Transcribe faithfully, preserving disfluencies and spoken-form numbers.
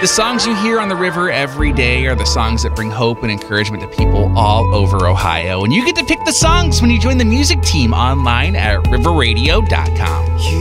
The songs you hear on the river every day are the songs that bring hope and encouragement to people all over Ohio. And you get to pick the songs when you join the music team online at river radio dot com.